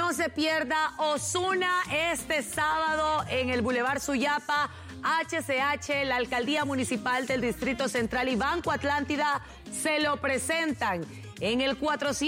No se pierda Ozuna este sábado en el Boulevard Suyapa. HCH, la Alcaldía Municipal del Distrito Central y Banco Atlántida se lo presentan en el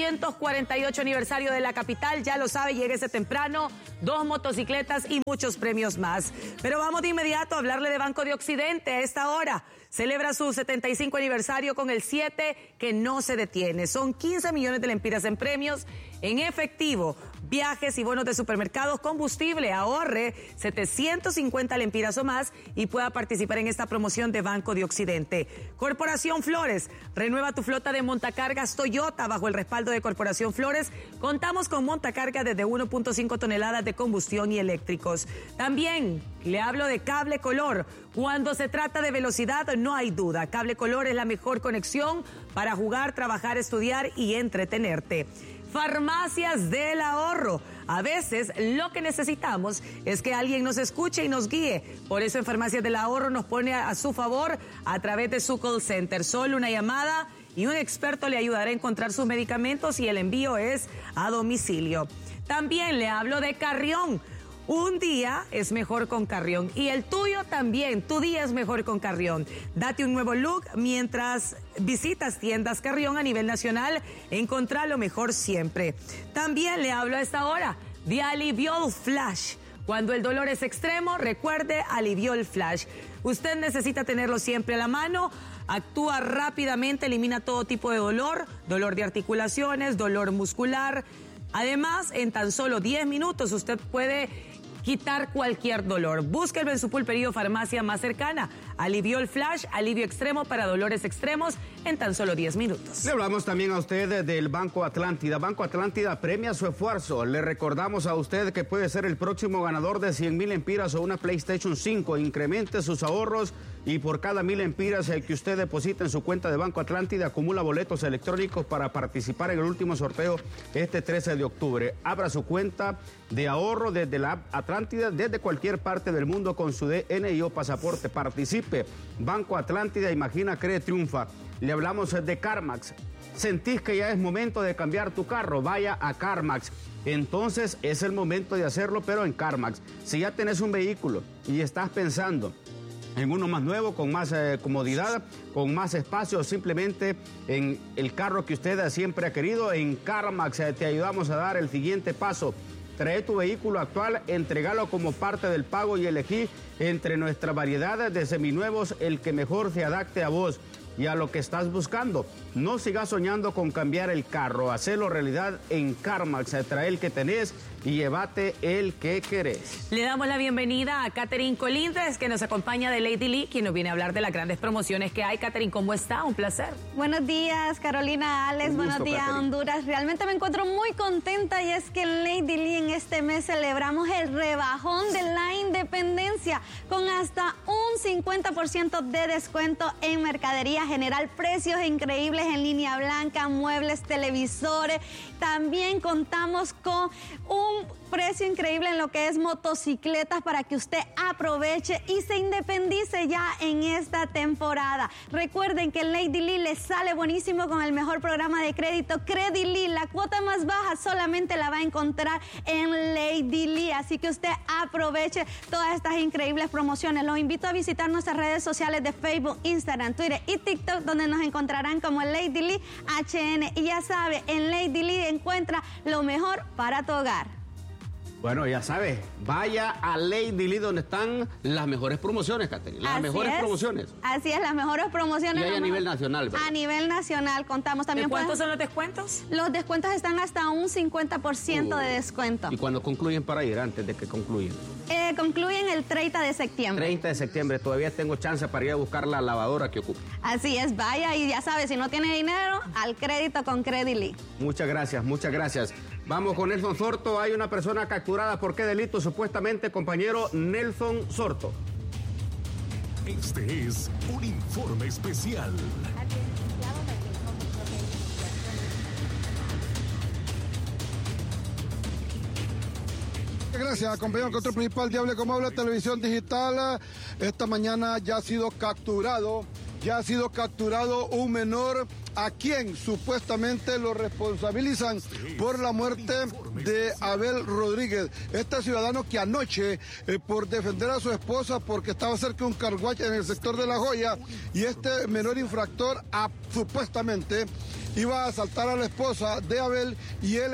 448 aniversario de la capital. Ya lo sabe, lléguese temprano, 2 motocicletas y muchos premios más. Pero vamos de inmediato a hablarle de Banco de Occidente a esta hora. Celebra su 75 aniversario con el 7 que no se detiene. Son 15 millones de lempiras en premios, en efectivo, viajes y bonos de supermercados, combustible. Ahorre 750 lempiras o más y pueda participar en esta promoción de Banco de Occidente. Corporación Flores, renueva tu flota de montacargas Toyota bajo el respaldo de Corporación Flores. Contamos con montacargas desde 1.5 toneladas de combustión y eléctricos. También le hablo de Cable Color. Cuando se trata de velocidad, no hay duda. Cable Color es la mejor conexión para jugar, trabajar, estudiar y entretenerte. Farmacias del Ahorro. A veces lo que necesitamos es que alguien nos escuche y nos guíe. Por eso en Farmacias del Ahorro nos pone a su favor a través de su call center. Solo una llamada y un experto le ayudará a encontrar sus medicamentos y el envío es a domicilio. También le hablo de Carrión. Un día es mejor con Carrión y el tuyo también. Tu día es mejor con Carrión. Date un nuevo look mientras visitas tiendas Carrión a nivel nacional. Encontrá lo mejor siempre. También le hablo a esta hora de Aliviol Flash. Cuando el dolor es extremo, recuerde Aliviol Flash. Usted necesita tenerlo siempre a la mano. Actúa rápidamente, elimina todo tipo de dolor de articulaciones, dolor muscular. Además, en tan solo 10 minutos usted puede quitar cualquier dolor. Busque el Benzopulperío farmacia más cercana. Aliviol Flash, alivio extremo para dolores extremos en tan solo 10 minutos. Le hablamos también a usted del Banco Atlántida. Banco Atlántida premia su esfuerzo. Le recordamos a usted que puede ser el próximo ganador de 100,000 lempiras o una PlayStation 5. Incremente sus ahorros y por cada 1,000 lempiras que usted deposita en su cuenta de Banco Atlántida, acumula boletos electrónicos para participar en el último sorteo este 13 de octubre. Abra su cuenta de ahorro desde la app Atlántida, desde cualquier parte del mundo con su DNI o pasaporte. Participe. Banco Atlántida, imagina, cree, triunfa. Le hablamos de CarMax. ¿Sentís que ya es momento de cambiar tu carro? Vaya a CarMax. Entonces es el momento de hacerlo, pero en CarMax. Si ya tenés un vehículo y estás pensando en uno más nuevo, con más comodidad, con más espacio, simplemente en el carro que usted siempre ha querido, en CarMax te ayudamos a dar el siguiente paso. Trae tu vehículo actual, entregalo como parte del pago y elegí entre nuestra variedad de seminuevos el que mejor se adapte a vos y a lo que estás buscando. No sigas soñando con cambiar el carro, hacelo realidad en CarMax. Trae el que tenés y llévate el que querés. Le damos la bienvenida a Catherine Colindres, que nos acompaña de Lady Lee, quien nos viene a hablar de las grandes promociones que hay. Catherine, ¿cómo está? Un placer. Buenos días, Carolina, Alex. Buenos días, Catherine. Honduras. Realmente me encuentro muy contenta y es que en Lady Lee en este mes celebramos el rebajón de la independencia con hasta un 50% de descuento en mercadería general, precios increíbles en línea blanca, muebles, televisores. También contamos con un precio increíble en lo que es motocicletas para que usted aproveche y se independice ya en esta temporada. Recuerden que Lady Lee les sale buenísimo con el mejor programa de crédito Credit Lee. La cuota más baja solamente la va a encontrar en Lady Lee, así que usted aproveche todas estas increíbles promociones. Los invito a visitar nuestras redes sociales de Facebook, Instagram, Twitter y TikTok, donde nos encontrarán como Lady Lee HN. Y ya sabe, en Lady Lee encuentra lo mejor para tu hogar. Bueno, ya sabes, vaya a Lady Lee donde están las mejores promociones, Catherine. Las mejores promociones. Así es, las mejores promociones. Y hay a nivel nacional, ¿verdad? A nivel nacional contamos también. ¿De cuántos son los descuentos? Los descuentos están hasta un 50% de descuento. ¿Y cuándo concluyen para ir, antes de que concluyan? Concluyen el 30 de septiembre. 30 de septiembre, todavía tengo chance para ir a buscar la lavadora que ocupo. Así es, vaya y ya sabe, si no tiene dinero, al crédito con Credit Lee. Muchas gracias, muchas gracias. Vamos con Nelson Sorto. Hay una persona capturada. ¿Por qué delito? Supuestamente, compañero Nelson Sorto. Este es un informe especial. Gracias, compañero. Control principal de Hable Como Habla, Televisión Digital. Esta mañana ya ha sido capturado un menor a quien supuestamente lo responsabilizan por la muerte de Abel Rodríguez. Este ciudadano que anoche, por defender a su esposa porque estaba cerca de un car wash en el sector de La Joya, y este menor infractor supuestamente iba a asaltar a la esposa de Abel, y él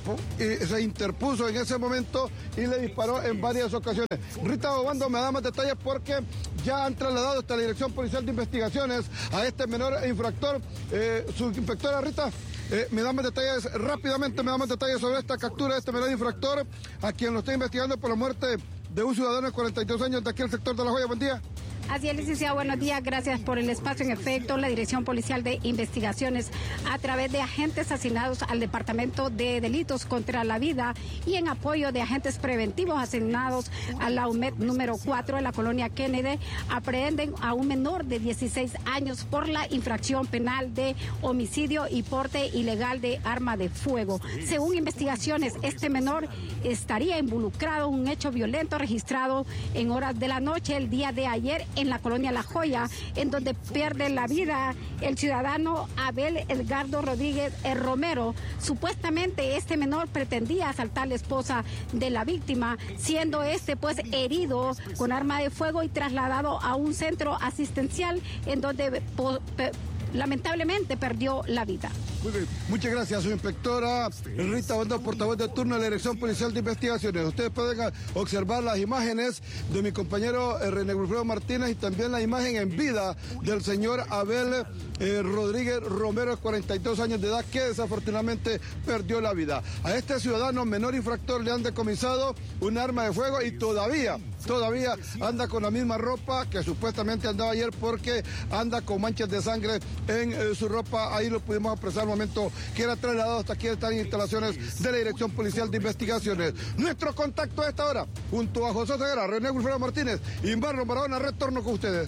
se interpuso en ese momento y le disparó en varias ocasiones. Rita Obando me da más detalles porque ya han trasladado hasta la Dirección Policial de Investigaciones a este menor infractor. Subinspectora Rita, me da más detalles rápidamente, sobre esta captura de este menor infractor, a quien lo está investigando por la muerte de un ciudadano de 42 años de aquí al sector de La Joya. Buen día. Así es, licenciado, buenos días, gracias por el espacio. En efecto, la Dirección Policial de Investigaciones, a través de agentes asignados al Departamento de Delitos contra la Vida y en apoyo de agentes preventivos asignados a la UMED número 4 de la colonia Kennedy, aprehenden a un menor de 16 años por la infracción penal de homicidio y porte ilegal de arma de fuego. Según investigaciones, este menor estaría involucrado en un hecho violento registrado en horas de la noche el día de ayer en la colonia La Joya, en donde pierde la vida el ciudadano Abel Edgardo Rodríguez Romero. Supuestamente este menor pretendía asaltar a la esposa de la víctima, siendo herido con arma de fuego y trasladado a un centro asistencial en donde lamentablemente perdió la vida. Muy bien, muchas gracias, su inspectora Rita Obando, portavoz de turno de la Dirección Policial de Investigaciones. Ustedes pueden observar las imágenes de mi compañero René Wilfredo Martínez y también la imagen en vida del señor Abel Rodríguez Romero, 42 años de edad, que desafortunadamente perdió la vida. A este ciudadano menor infractor le han decomisado un arma de fuego y todavía anda con la misma ropa que supuestamente andaba ayer, porque anda con manchas de sangre en su ropa. Ahí lo pudimos apresar al momento que era trasladado hasta aquí, estas instalaciones de la Dirección Policial de Investigaciones. Nuestro contacto a esta hora, junto a José Ceguera, René Wilfredo Martínez y Marlon Barahona, retorno con ustedes.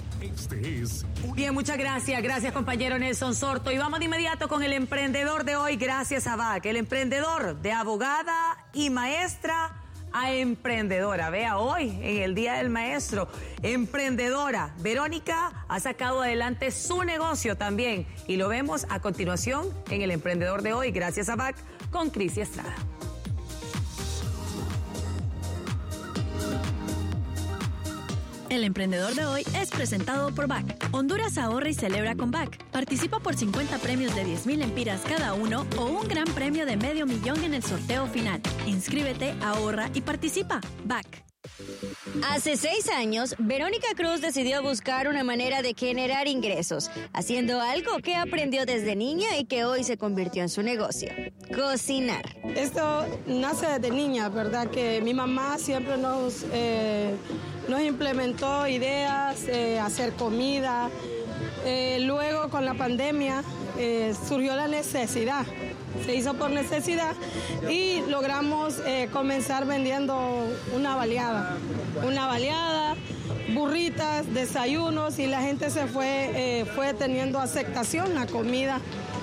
Bien, muchas gracias. Gracias, compañero Nelson Sorto. Y vamos de inmediato con el emprendedor de hoy, gracias a BAC. El emprendedor de abogada y maestra a emprendedora. Vea, hoy, en el Día del Maestro, emprendedora. Verónica ha sacado adelante su negocio también. Y lo vemos a continuación en el emprendedor de hoy, gracias a BAC, con Cris Estrada. El emprendedor de hoy es presentado por BAC. Honduras ahorra y celebra con BAC. Participa por 50 premios de 10,000 lempiras cada uno o un gran premio de $500,000 en el sorteo final. Inscríbete, ahorra y participa. BAC. Hace 6 años, Verónica Cruz decidió buscar una manera de generar ingresos, haciendo algo que aprendió desde niña y que hoy se convirtió en su negocio: cocinar. Esto nace desde niña, ¿verdad? Que mi mamá siempre nos implementó ideas, hacer comida. Luego, con la pandemia, surgió la necesidad. Se hizo por necesidad y logramos comenzar vendiendo una baleada, burritas, desayunos, y la gente se fue teniendo aceptación la comida.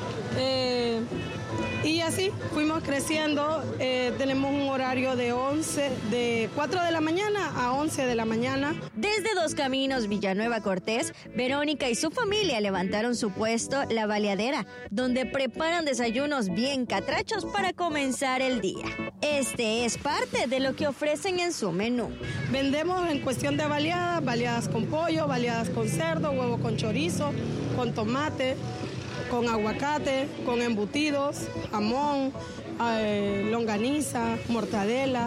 Y así fuimos creciendo. Tenemos un horario de 4 de la mañana a 11 de la mañana. Desde Dos Caminos, Villanueva Cortés, Verónica y su familia levantaron su puesto La Baleadera, donde preparan desayunos bien catrachos para comenzar el día. Este es parte de lo que ofrecen en su menú. Vendemos en cuestión de baleadas con pollo, baleadas con cerdo, huevo con chorizo, con tomate, con aguacate, con embutidos, jamón, longaniza, mortadela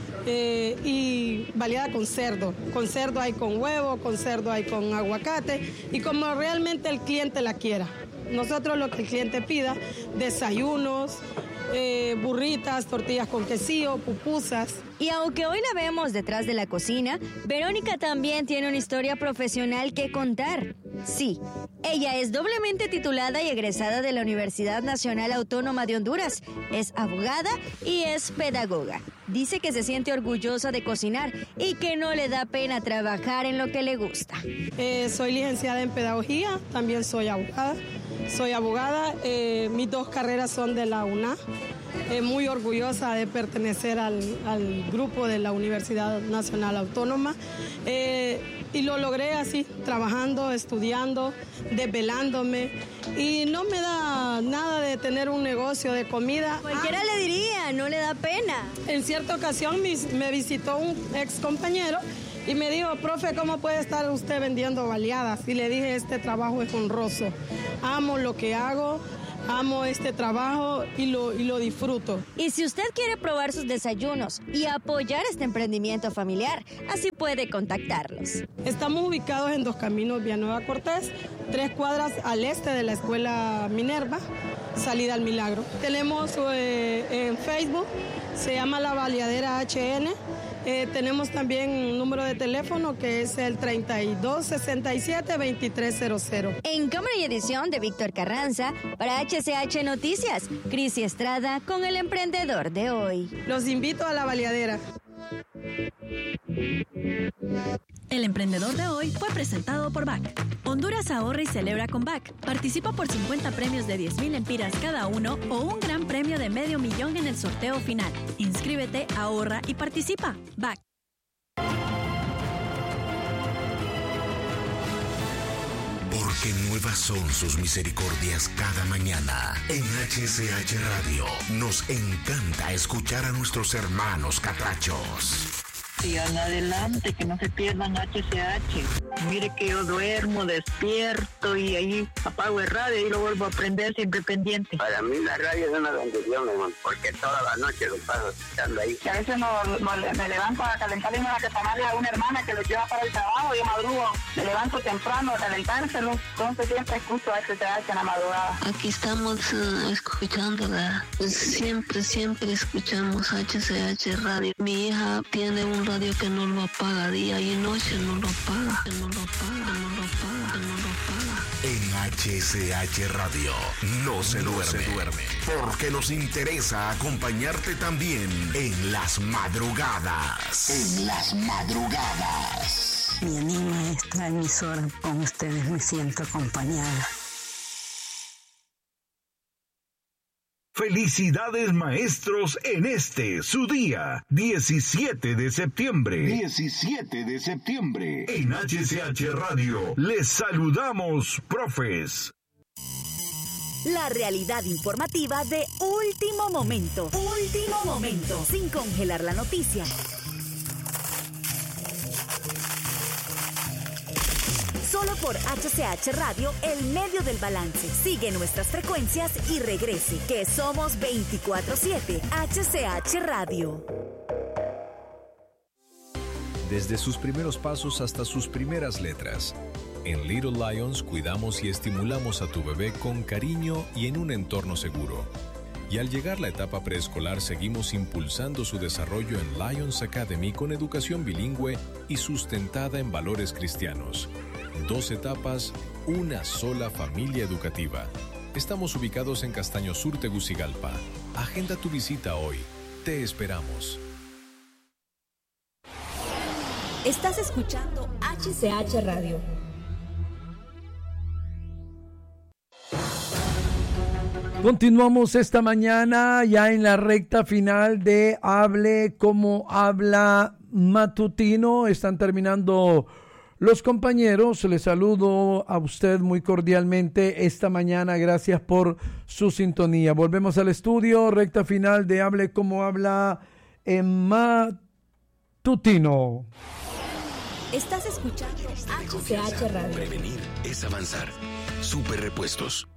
y baleada con cerdo. Con cerdo hay con huevo, con cerdo hay con aguacate y como realmente el cliente la quiera. Nosotros lo que el cliente pida: desayunos, burritas, tortillas con quesillo, pupusas. Y aunque hoy la vemos detrás de la cocina, Verónica también tiene una historia profesional que contar. Sí, ella es doblemente titulada y egresada de la Universidad Nacional Autónoma de Honduras. Es abogada y es pedagoga. Dice que se siente orgullosa de cocinar y que no le da pena trabajar en lo que le gusta. Soy licenciada en pedagogía, también soy abogada. Mis 2 carreras son de la UNA. muy orgullosa de pertenecer al grupo de la Universidad Nacional Autónoma. Y lo logré así, trabajando, estudiando, desvelándome. Y no me da nada de tener un negocio de comida. Cualquiera le diría, no le da pena. En cierta ocasión me visitó un ex compañero y me dijo, profe, ¿cómo puede estar usted vendiendo baleadas? Y le dije, este trabajo es honroso. Amo lo que hago. Amo este trabajo y lo disfruto. Y si usted quiere probar sus desayunos y apoyar este emprendimiento familiar, así puede contactarlos. Estamos ubicados en Dos Caminos, Villanueva Cortés, 3 cuadras al este de la Escuela Minerva, salida al Milagro. Tenemos en Facebook, se llama La Baleadera HN. Tenemos también un número de teléfono que es el 3267-2300. En cámara y edición de Víctor Carranza, para HCH Noticias, Crisi Estrada con el emprendedor de hoy. Los invito a La Baleadera. El emprendedor de hoy fue presentado por BAC. Honduras ahorra y celebra con BAC. Participa por 50 premios de 10,000 lempiras cada uno o un gran premio de $500,000 en el sorteo final. Inscríbete, ahorra y participa. BAC. Porque nuevas son sus misericordias cada mañana. En HCH Radio nos encanta escuchar a nuestros hermanos catrachos. Sigan adelante, que no se pierdan HCH. Mire que yo duermo, despierto y ahí apago el radio y lo vuelvo a prender siempre pendiente. Para mí la radio es una bendición, hermano, porque toda la noche lo paso escuchando ahí. Que a veces me levanto a calentarle una tamales a una hermana que lo lleva para el trabajo, yo madrugo, me levanto temprano a calentárselo, entonces siempre escucho HCH en la madrugada. Aquí estamos escuchándola, siempre escuchamos HCH Radio. Mi hija tiene un radio que no lo apaga día y noche, no lo apaga. En HCH Radio no se duerme, porque nos interesa acompañarte también en las madrugadas. Mi anima esta emisora, con ustedes me siento acompañada. Felicidades maestros en su día, 17 de septiembre. 17 de septiembre. En HCH Radio les saludamos, profes. La realidad informativa de último momento. Último momento. Sin congelar la noticia. Solo por HCH Radio, el medio del balance. Sigue nuestras frecuencias y regrese, que somos 24/7. HCH Radio. Desde sus primeros pasos hasta sus primeras letras, en Little Lions cuidamos y estimulamos a tu bebé con cariño y en un entorno seguro. Y al llegar la etapa preescolar seguimos impulsando su desarrollo en Lions Academy con educación bilingüe y sustentada en valores cristianos. 2 etapas, una sola familia educativa. Estamos ubicados en Castaño Sur, Tegucigalpa. Agenda tu visita hoy. Te esperamos. Estás escuchando HCH Radio. Continuamos esta mañana ya en la recta final de Hable como habla matutino. Están terminando los compañeros. Les saludo a usted muy cordialmente esta mañana. Gracias por su sintonía. Volvemos al estudio, recta final de Hable como habla matutino. Estás escuchando HCH Radio. Prevenir es avanzar. Super Repuestos.